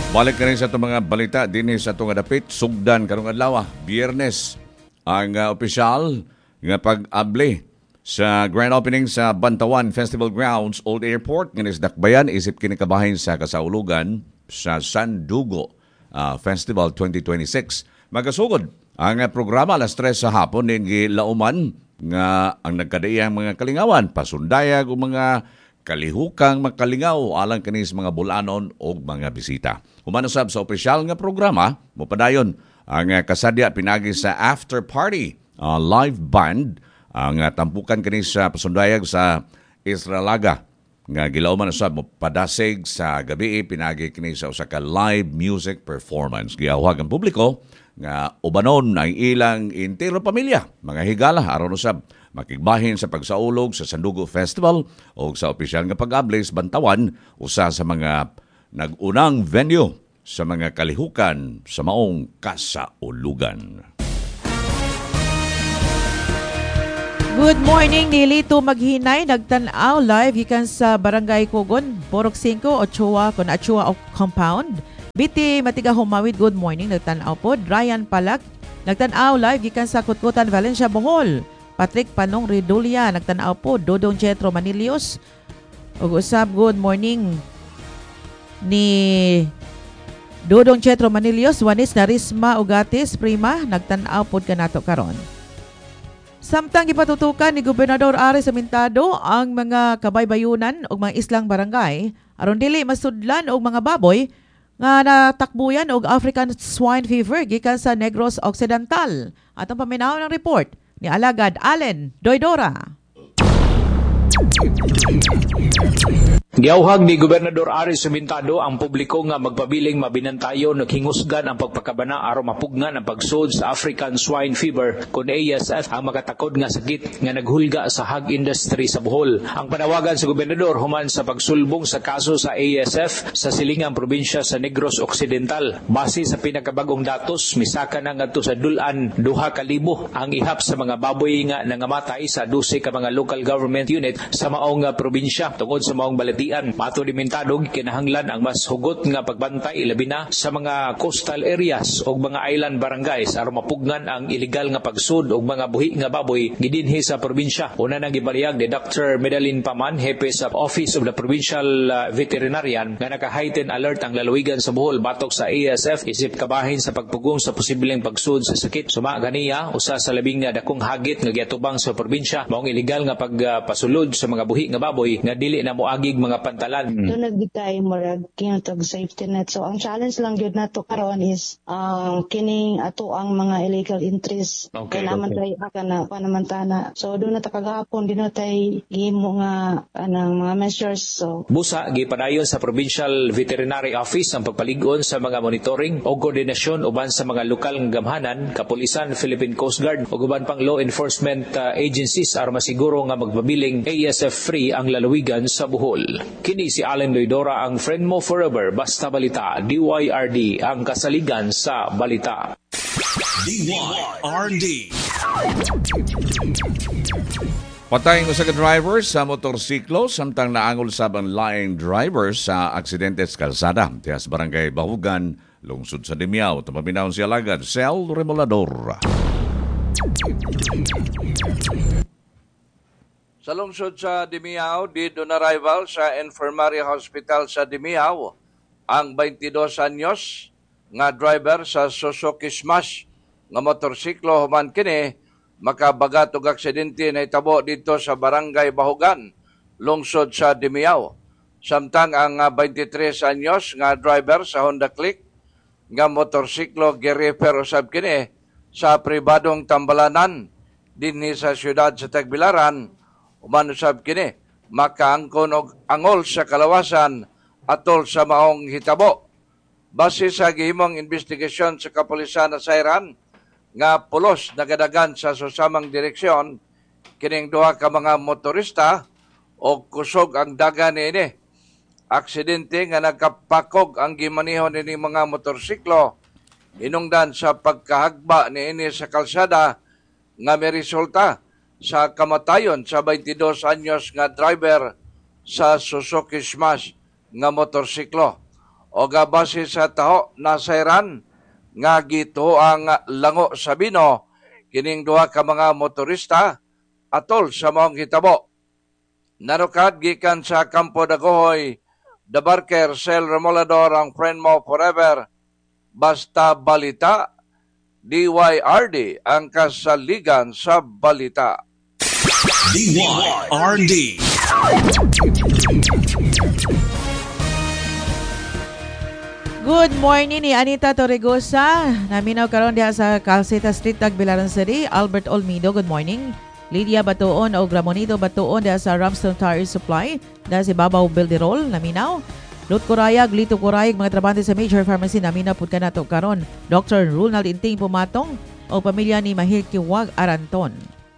Balik ka rin sa itong mga balita din sa itong dapit. Sugdan karong adlaw, Biyernes, ang opisyal nga pag-abli sa grand opening sa Bantawan Festival Grounds, Old Airport. Ngayon dakbayan, isip kinikabahin sa kasaulugan sa Sandugo Festival 2026. Magasugod ang programa alas 3 sa hapon din gilauman nga ang nagkadaiyang mga kalingawan, pasundayag o mga kalihukang makalingaw alang kanis mga bulanon o mga bisita. Humanusab sa opisyal nga programa, mupadayon ang kasadya pinagi sa after party live band ang tampukan kanis sa pasundayag sa Israelaga nga gilauman usab mopadasig sa gabi pinagi kini sa usa ka live music performance. Gihawag ang publiko nga ubanon ang ilang entero pamilya, mga higala aron usab makigbahin sa pagsaulog sa Sandugo Festival o sa opisyal nga pag-abli sa Bantawan, usa sa mga nag-unang venue sa mga kalihukan sa maong kasaulugan. Good morning, Nilito Maghinay. Nagtanaw live gikan sa Barangay Kugon, Borok 5, Ochoa, Achua Compound. Biti Matiga Humawid, good morning. Nagtanaw po. Ryan Palak, nagtanaw live gikan sa Kutkutan, Valencia, Bohol. Patrick Panong Redulia, nagtanaw po. Dodong Jetro Manilios. Ug-usab, good morning ni Dodong Jetro Manilios. Wanis Narisma Ugatis Prima, nagtanaw po kanato karon. Samtang ipatutukan ni Gobernador Aris Amintado ang mga kabaybayunan o mga islang barangay aron dili masudlan og mga baboy nga natakbuyan og African swine fever gikan sa Negros Occidental. Atong paminaw ng report ni Alagad Allen Doydora. Giauhag ni Gobernador Aris Sumintado ang publiko nga magpabiling mabinantayon naghingusgan ang pagpakabana aron mapugnan ang pagsud sa African swine fever kun ASF ang makatakod nga sakit nga naghulga sa hog industry sa Bohol. Ang panawagan sa gobernador human sa pagsulbong sa kaso sa ASF sa silingang probinsya sa Negros Occidental. Base sa pinakabagong datos, misaka na ngadto sa dulan 2,000 ang ihap sa mga baboy nga nangamatay sa 12 ka mga local government unit sa maong probinsya tungod sa maong balatian. Mato ni Mintadog, kinahanglan ang mas hugot nga pagbantay labi na sa mga coastal areas o mga island barangays aron mapugnan ang illegal nga pagsud og mga buhi nga baboy gidinhi sa probinsya. Una nang gibaliyag ni Dr. Medalin Paman, hepe sa Office of the Provincial Veterinarian, nga naka-heightened alert ang lalawigan sa Bohol batok sa ASF isip kabahin sa pagpugong sa posibleng pagsud sa sakit. Suma ganiya, usa sa labing na dakong hagit nga giatubang sa probinsya maong illegal nga pagpasulod sa mga buhi nga baboy nga dili na moagig mga pantalan. Doon nagbigay murag kinatog safety net. So ang challenge lang gyud nato karon is kining ato ang mga illegal entries. Okay, naman tay kana panamantana. So doon na ta kagahapon din na tay gihimo nga anang mga measures. So busa gipadayon sa Provincial Veterinary Office ang pagpalig-on sa mga monitoring o koordinasyon uban sa mga lokal nga gamhanan, kapulisan, Philippine Coast Guard ug uban pang law enforcement agencies aron masiguro nga magpabiling ASF free ang lalawigan sa Bohol. Kini si Allen Doydora, ang friend mo forever, basta balita, DYRD, ang kasaligan sa balita. DYRD. Patay ng usa ka driver sa motorsiklo samtang naangol sab ang laing driver sa aksidente sa kalsada. Tiyas Barangay Bahugan, lungsod sa Dimiao. Tumaminahon si Alagad, Cel Remolador. Sa lungsod sa Dimiao, dito na arrival sa Infirmary Hospital sa Dimiao ang 22 anyos nga driver sa Suzuki Smash nga motorsiklo human kini makabagat og aksidente na itabo dito sa Barangay Bahugan, lungsod sa Dimiao. Samtang ang 23 anyos nga driver sa Honda Click nga motorsiklo girefer usab kini sa pribadong tambalanan dinhi sa siyudad sa Tagbilaran. Umanusab kini makaangkon og angol sa kalawasan atol sa maong hitabo. Base sa gihimong investigasyon sa kapulisan sa Sairan nga pulos nagadagan sa susamang direksyon kining duha ka mga motorista o kusog ang dagan niini. Aksidente nga nagkapakog ang gimanihon ni mga motorsiklo hinungdan sa pagkahagba niini sa kalsada nga may resulta sa kamatayon sa 22 anyos nga driver sa Suzuki Smash nga motorsiklo. o base sa taho nasayran nga gito ang lango sa Bino kining duha ka mga motorista atol sa maong hitabo. Narukad gikan sa Campo Dagohoy, The Barker, Sel Remolador, ang friend mo forever. Basta balita, DYRD ang kasaligan sa balita. DYRD. Good morning ni Anita Torregosa. Naminaw karon diha sa Calceta Street, Tagbilaran City. Albert Olmido, good morning. Lydia Batuon o Gramonito Batuon diha sa Ramston Tire Supply. Diha si Babaw Bilderol, naminaw. Lut Kurayag, Lito Kurayag, mga trabante sa Major Pharmacy, naminaw pud kanato karon. Dr. Ronald Inting Pumatong o pamilya ni Mahir Kiwag Aranton.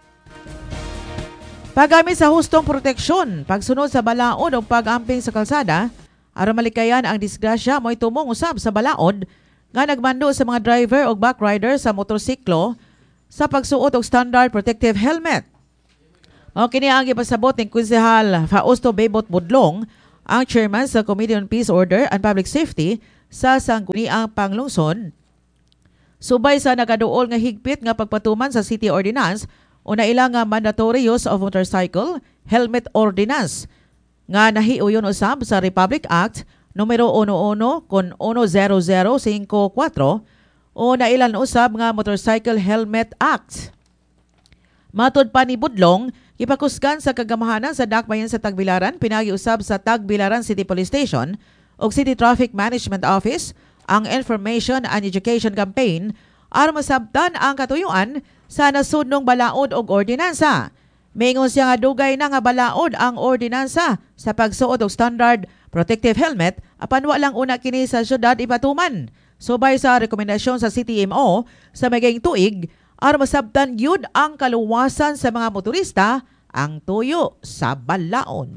Paggamit sa hustong proteksyon, pagsunod sa balaod o pag-amping sa kalsada, aron malikayan ang disgrasya mo'y tumong usab sa balaod nga nagmando sa mga driver o backrider sa motorsiklo sa pagsuot og standard protective helmet. Mao kini ang gipasabot ni Konsehal Fausto Bebot Budlong, ang chairman sa Committee on Peace, Order and Public Safety sa Sangguniang Panglungsod. Subay sa nagaduol nga higpit nga pagpatuman sa City Ordinance o naila nga mandatory use of motorcycle helmet ordinance nga nahiuyon usab sa Republic Act numero 11 kon 10054 o nailan usab nga Motorcycle Helmet Act. Matod pa ni Budlong, ipakusgan sa kagamahanan sa dakbayan sa Tagbilaran, pinagi-usab sa Tagbilaran City Police Station o City Traffic Management Office ang Information and Education Campaign aron masabtan ang katuyuan sa nasudnong balaod og ordinansa. Mingon siya nga dugay na nga balaod ang ordinansa sa pagsuot og standard protective helmet apan wa lang una kini sa syudad ipatuman. Subay sa rekomendasyon sa CTMO sa maging tuig aron masabtan gyud ang kaluwasan sa mga motorista ang tuyo sa balaod.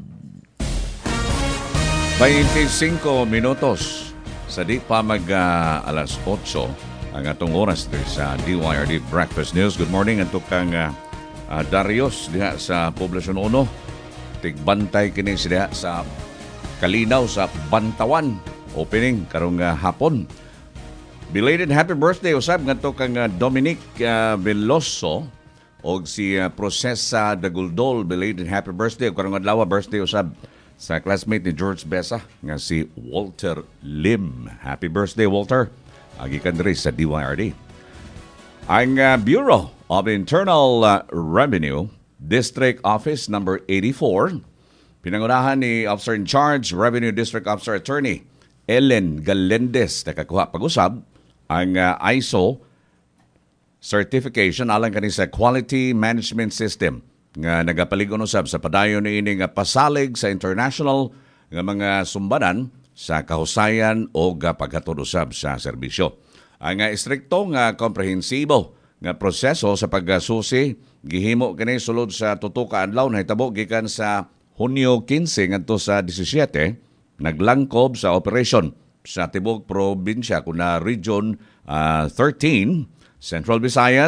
25 minutos sa di pa mag alas 8 ang atong oras sa DYRD Breakfast News. Good morning ang tukang Darius diha sa Poblasyon 1. Tigbantay kini diha sa Kalinaw sa Bantawan. Opening karong hapon. Belated happy birthday usab ngadto kang Dominic Veloso og si Procesa Daguldol. Belated happy birthday karong adlaw birthday usab sa classmate ni George Besa nga si Walter Lim. Happy birthday Walter. Agikan diri sa DYRD. Ang Bureau of Internal Revenue, District Office number 84, pinangunahan ni Officer in Charge, Revenue District Officer Attorney Ellen Galendez, nakakuha pag-usab ang ISO certification alang kani sa Quality Management System nga nagapaligon usab sa padayon niini nga pasalig sa international nga mga sumbanan sa kahusayan o paghatod usab sa serbisyo. Ang istrikto nga komprehensibo nga proseso sa pagsusi gihimo kini sulod sa tuto ka adlaw nahitabo gikan sa Hunyo 15 ngadto sa 17 naglangkob sa operation sa tibok probinsya kuna Region 13 Central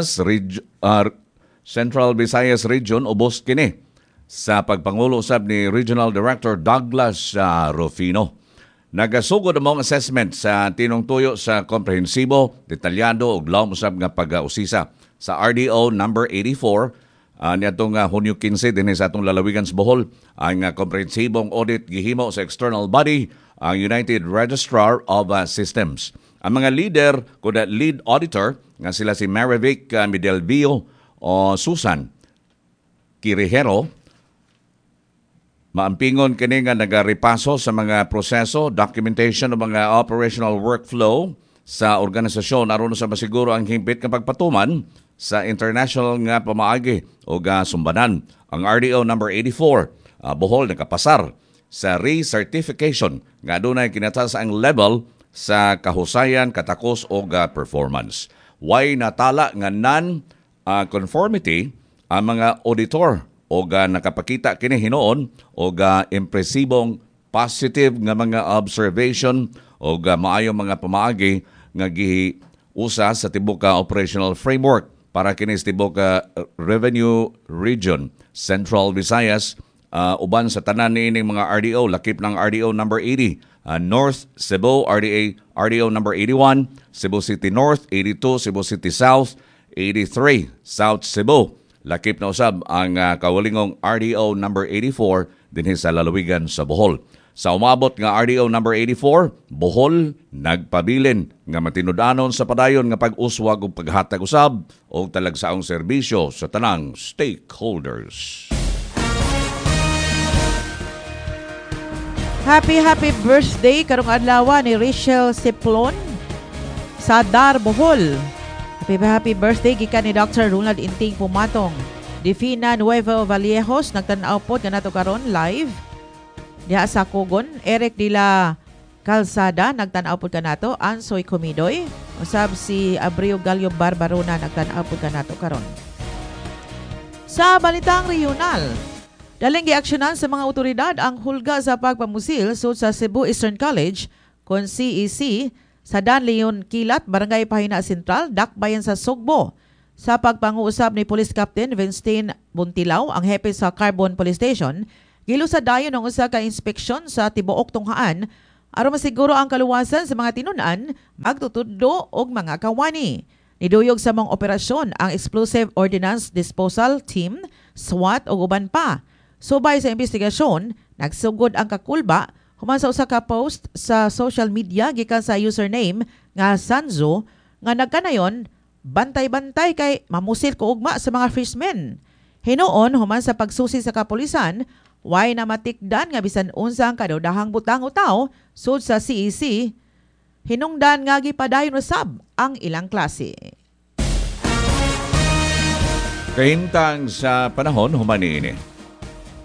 Visayas Region ubos kini sa pagpangulo usab ni Regional Director Douglas Rufino. Nagasugod ang mga assessment sa tinungtuyo sa komprehensibo, detalyado ug laom usab nga pag-usisa sa RDO number 84 niadtong Hunyo 15 dinhi sa atong lalawigan sa Bohol. Ang komprehensibong audit gihimo sa external body ang United Registrar of Systems. Ang mga leader kuda lead auditor nga sila si Marivic Midelvio o Susan Kirihero maampingon kini nga nagaripaso sa mga proseso, documentation ng mga operational workflow sa organisasyon aron sa masiguro ang himpit nga pagpatuman sa international nga pamaagi o sumbanan. Ang RDO number 84 Bohol nakapasar sa recertification nga adunay kinataas ang level sa kahusayan, katakos o performance. Way natala nga non-conformity ang mga auditor o nakapakita kini hinoon o impresibong positive nga mga observation o maayong mga pamaagi nga giusa sa tibok operational framework para kini sa tibok revenue region Central Visayas uban sa tanan niining mga RDO lakip ng RDO number 80 North Cebu, RDO number 81, Cebu City North, 82, Cebu City South, 83, South Cebu. Lakip na usab ang kawalingong RDO number 84 dinhi sa lalawigan sa Bohol. Sa umabot nga RDO number 84, Bohol nagpabilin nga matinud-anon sa padayon nga pag-uswag ug paghatag usab og talagsaong serbisyo sa tanang stakeholders. Happy birthday karong adlaw ni Rachel Siplon sa Dar, Bohol. Happy birthday gikan ni Dr. Ronald Inting Pumatong. Defina Nuevo Vallejos nagtan-aw pod kanato karon live. Diha sa Cogon, Eric Dila Calzada nagtan-aw pod kanato, Ansoy Comidoy, usab si Abreu Gallo Barbarona nagtan-aw pod kanato karon. Sa balitang regional, daling giaksyonan sa mga otoridad ang hulga sa pagpamusil sud sa Cebu Eastern College kon CEC sa Dan Leon Kilat, Barangay Pahina Sentral, Dakbayan sa Sugbo. Sa pagpanguusap ni Police Captain Vincent Buntilaw, ang hepe sa Carbon Police Station, gilusad dayon ang usa ka inspeksyon sa tibuok tunghaan aron masiguro ang kaluwasan sa mga tinun-an, magtutudlo og mga kawani. Niduyog sa mga operasyon ang Explosive Ordnance Disposal Team, SWAT ug uban pa. Subay sa investigasyon, nagsugod ang kakulba human sa usa ka post sa social media gikan sa username nga Sanzo nga nagkanayon bantay-bantay kay mamusil ko ugma sa mga fishermen. Hinuon human sa pagsusi sa kapulisan, way na matikdan nga bisan unsa ang kadudahang butang o tao sud sa CEC. Hinungdan nga gipadayon usab ang ilang klase. Kahintang sa panahon human ini.